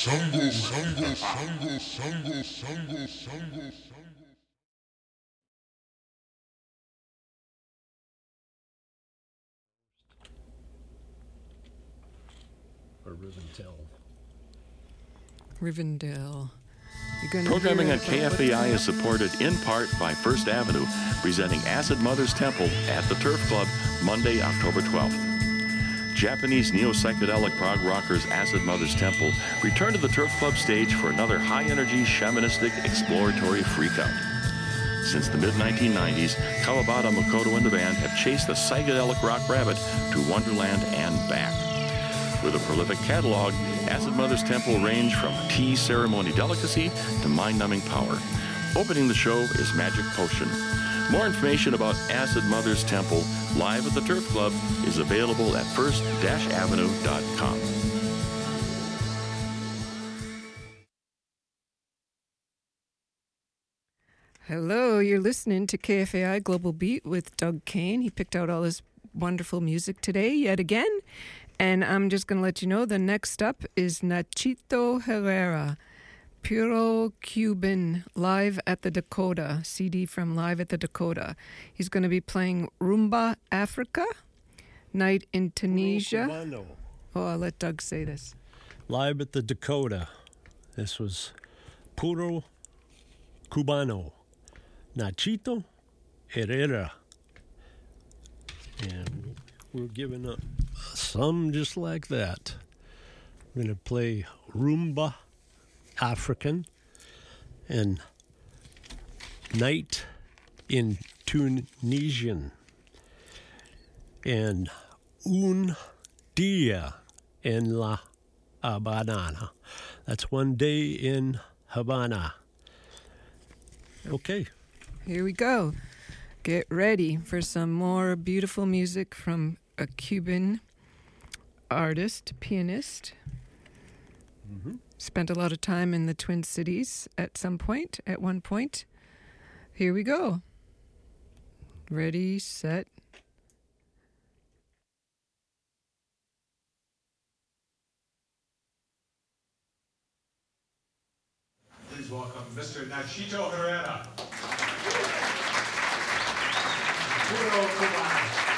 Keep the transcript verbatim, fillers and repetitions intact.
Sango, Sango, Sango, Sango, Sango, Sango, Sango. Or Rivendell. Rivendell. You're gonna Programming hear on K F A I is supported in part by First Avenue, presenting Acid Mother's Temple at the Turf Club, Monday, October twelfth. Japanese neo-psychedelic prog rockers Acid Mother's Temple return to the Turf Club stage for another high-energy, shamanistic, exploratory freakout. Since the mid nineteen nineties, Kawabata Makoto and the band have chased the psychedelic rock rabbit to Wonderland and back. With a prolific catalog, Acid Mother's Temple range from tea ceremony delicacy to mind-numbing power. Opening the show is Magic Potion. More information about Acid Mother's Temple live at the Turf Club is available at first avenue dot com. Hello, you're listening to K F A I Global Beat with Doug Kane. He picked out all his wonderful music today yet again. And I'm just going to let you know the next up is Nachito Herrera, Puro Cuban, live at the Dakota, C D from Live at the Dakota. He's going to be playing Rumba Africa, Night in Tunisia. Oh, I'll let Doug say this. Live at the Dakota. This was Puro Cubano, Nachito Herrera. And we're giving up some just like that. We're going to play Rumba African and Night in Tunisian and Un Dia en La Habana. That's one day in Havana. Okay. Here we go. Get ready for some more beautiful music from a Cuban artist, pianist. Mm-hmm. Spent a lot of time in the Twin Cities at some point, at one point. Here we go. Ready, set. Please welcome Mister Nachito Herrera. Puro Cubano.